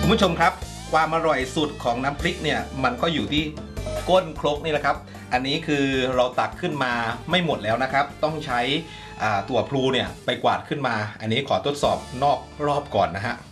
คุณผู้ชมครับความอร่อยสุดของน้ำพริกเนี่ยมันก็อยู่ที่ก้นครกนี่แหละครับอันนี้คือเราตักขึ้นมาไม่หมดแล้วนะครับต้องใช้ตัวพลูเนี่ยไปกวาดขึ้นมาอันนี้ขอทดสอบนอกรอบก่อนนะฮะ